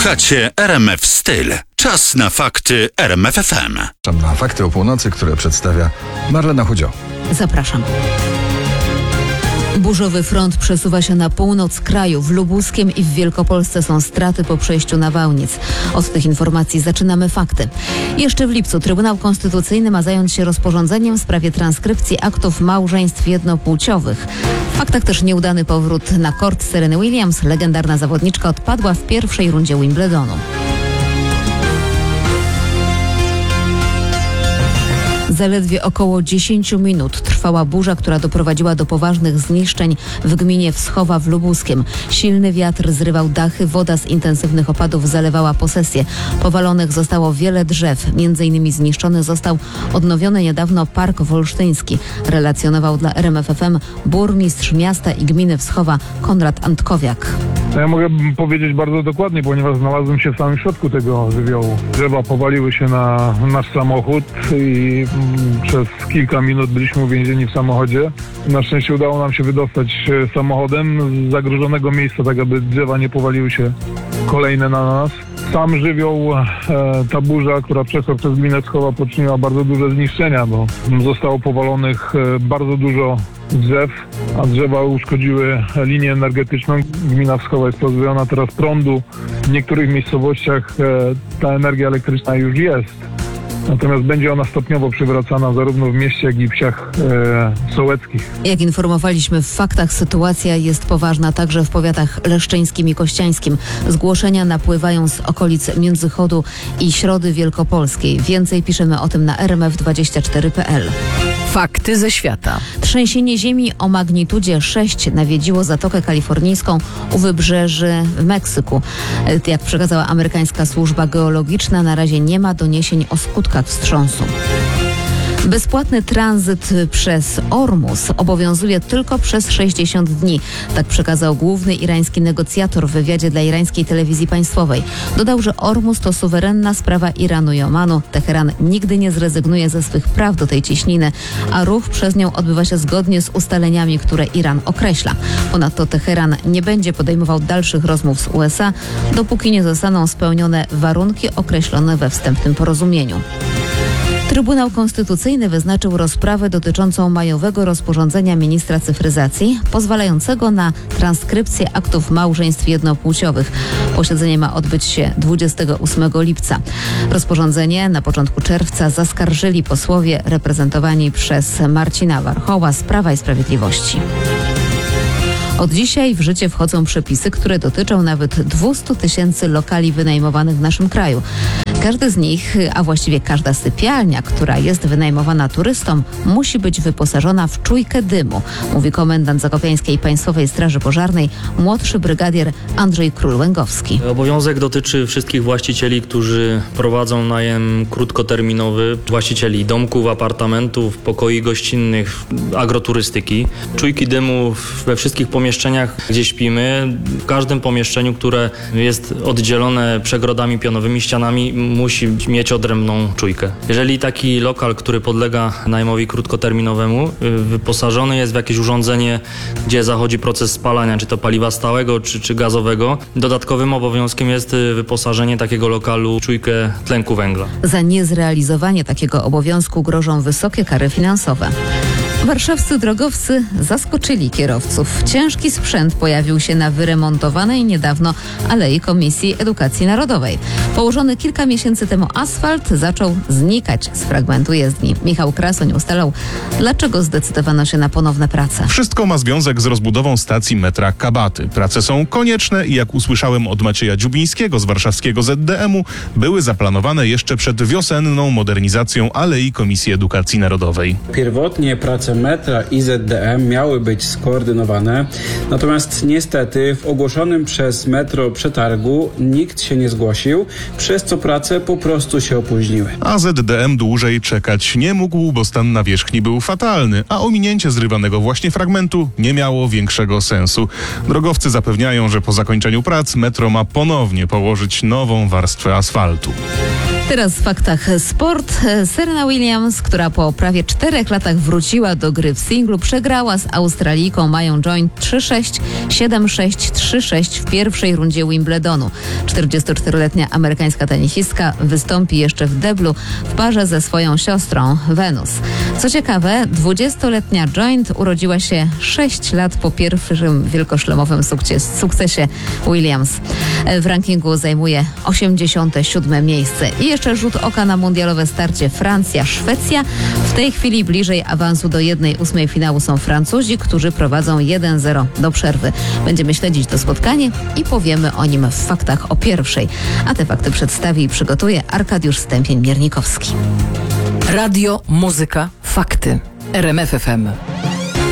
Słuchacie RMF Styl. Czas na fakty RMF FM. Na fakty o północy, które przedstawia Marlena Chudzio. Zapraszam. Burzowy front przesuwa się na północ kraju. W Lubuskiem i w Wielkopolsce są straty po przejściu nawałnic. Od tych informacji zaczynamy fakty. Jeszcze w lipcu Trybunał Konstytucyjny ma zająć się rozporządzeniem w sprawie transkrypcji aktów małżeństw jednopłciowych. W faktach też nieudany powrót na kort Sereny Williams. Legendarna zawodniczka odpadła w pierwszej rundzie Wimbledonu. Zaledwie około 10 minut trwała burza, która doprowadziła do poważnych zniszczeń w gminie Wschowa w Lubuskiem. Silny wiatr zrywał dachy, woda z intensywnych opadów zalewała posesje. Powalonych zostało wiele drzew, m.in. zniszczony został odnowiony niedawno Park Wolsztyński. Relacjonował dla RMF FM burmistrz miasta i gminy Wschowa Konrad Antkowiak. Ja mogę powiedzieć bardzo dokładnie, ponieważ znalazłem się w samym środku tego żywiołu. Drzewa powaliły się na nasz samochód i przez kilka minut byliśmy uwięzieni w samochodzie. Na szczęście udało nam się wydostać samochodem z zagrożonego miejsca, tak aby drzewa nie powaliły się kolejne na nas. Sam żywioł, ta burza, która przeszła przez gminę Wschowa, poczyniła bardzo duże zniszczenia, bo zostało powalonych bardzo dużo drzew, a drzewa uszkodziły linię energetyczną. Gmina Wschowa jest pozbawiona teraz prądu. W niektórych miejscowościach ta energia elektryczna już jest. Natomiast będzie ona stopniowo przywracana zarówno w mieście, jak i wsiach sołeckich. Jak informowaliśmy w faktach, sytuacja jest poważna także w powiatach leszczyńskim i kościańskim. Zgłoszenia napływają z okolic Międzychodu i Środy Wielkopolskiej. Więcej piszemy o tym na rmf24.pl. Fakty ze świata. Trzęsienie ziemi o magnitudzie 6 nawiedziło Zatokę Kalifornijską u wybrzeży w Meksyku. Jak przekazała amerykańska służba geologiczna, na razie nie ma doniesień o skutkach wstrząsu. Bezpłatny tranzyt przez Ormus obowiązuje tylko przez 60 dni. Tak przekazał główny irański negocjator w wywiadzie dla irańskiej telewizji państwowej. Dodał, że Ormus to suwerenna sprawa Iranu i Omanu. Teheran nigdy nie zrezygnuje ze swych praw do tej cieśniny, a ruch przez nią odbywa się zgodnie z ustaleniami, które Iran określa. Ponadto Teheran nie będzie podejmował dalszych rozmów z USA, dopóki nie zostaną spełnione warunki określone we wstępnym porozumieniu. Trybunał Konstytucyjny wyznaczył rozprawę dotyczącą majowego rozporządzenia ministra cyfryzacji pozwalającego na transkrypcję aktów małżeństw jednopłciowych. Posiedzenie ma odbyć się 28 lipca. Rozporządzenie na początku czerwca zaskarżyli posłowie reprezentowani przez Marcina Warchoła z Prawa i Sprawiedliwości. Od dzisiaj w życie wchodzą przepisy, które dotyczą nawet 200 000 lokali wynajmowanych w naszym kraju. Każdy z nich, a właściwie każda sypialnia, która jest wynajmowana turystom, musi być wyposażona w czujkę dymu, mówi komendant Zakopiańskiej Państwowej Straży Pożarnej, młodszy brygadier Andrzej Król-Łęgowski. Obowiązek dotyczy wszystkich właścicieli, którzy prowadzą najem krótkoterminowy, właścicieli domków, apartamentów, pokoi gościnnych, agroturystyki. Czujki dymu we wszystkich pomieszczeniach, gdzie śpimy, w każdym pomieszczeniu, które jest oddzielone przegrodami pionowymi, ścianami, musi mieć odrębną czujkę. Jeżeli taki lokal, który podlega najmowi krótkoterminowemu, wyposażony jest w jakieś urządzenie, gdzie zachodzi proces spalania, czy to paliwa stałego, czy gazowego, dodatkowym obowiązkiem jest wyposażenie takiego lokalu w czujkę tlenku węgla. Za niezrealizowanie takiego obowiązku grożą wysokie kary finansowe. Warszawscy drogowcy zaskoczyli kierowców. Ciężki sprzęt pojawił się na wyremontowanej niedawno Alei Komisji Edukacji Narodowej. Położony kilka miesięcy temu asfalt zaczął znikać z fragmentu jezdni. Michał Krasoń ustalał, dlaczego zdecydowano się na ponowne prace. Wszystko ma związek z rozbudową stacji metra Kabaty. Prace są konieczne i jak usłyszałem od Macieja Dziubińskiego z warszawskiego ZDM-u, były zaplanowane jeszcze przed wiosenną modernizacją Alei Komisji Edukacji Narodowej. Pierwotnie prace metra i ZDM miały być skoordynowane, natomiast niestety w ogłoszonym przez metro przetargu nikt się nie zgłosił, przez co prace po prostu się opóźniły. A ZDM dłużej czekać nie mógł, bo stan nawierzchni był fatalny, a ominięcie zrywanego właśnie fragmentu nie miało większego sensu. Drogowcy zapewniają, że po zakończeniu prac metro ma ponownie położyć nową warstwę asfaltu. Teraz w faktach sport. Serena Williams, która po prawie 4 latach wróciła do gry w singlu, przegrała z Australijką Mają Joint 3-6, 7-6, 3-6 w pierwszej rundzie Wimbledonu. 44-letnia amerykańska tenisistka wystąpi jeszcze w deblu w parze ze swoją siostrą Venus. Co ciekawe, 20-letnia Joint urodziła się 6 lat po pierwszym wielkoszlemowym sukcesie Williams. W rankingu zajmuje 87 miejsce. I jeszcze rzut oka na mundialowe starcie Francja-Szwecja. W tej chwili bliżej awansu do 1/8 finału są Francuzi, którzy prowadzą 1-0 do przerwy. Będziemy śledzić to spotkanie i powiemy o nim w faktach o pierwszej. A te fakty przedstawi i przygotuje Arkadiusz Stępień-Miernikowski. Radio, muzyka, fakty. RMF FM.